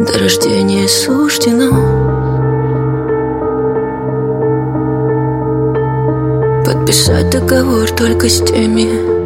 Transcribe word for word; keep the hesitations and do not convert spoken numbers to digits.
до рождения суждено. Подписать договор только с теми,